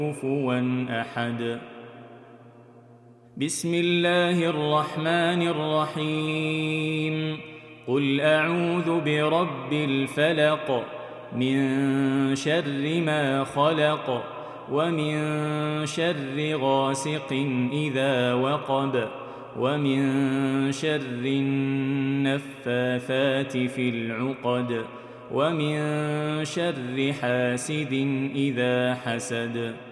كفوا أحد. بسم الله الرحمن الرحيم. قل أعوذ برب الفلق من شر ما خلق ومن شر غاسق إذا وقب ومن شر النفاثات في العقد ومن شر حاسد إذا حسد.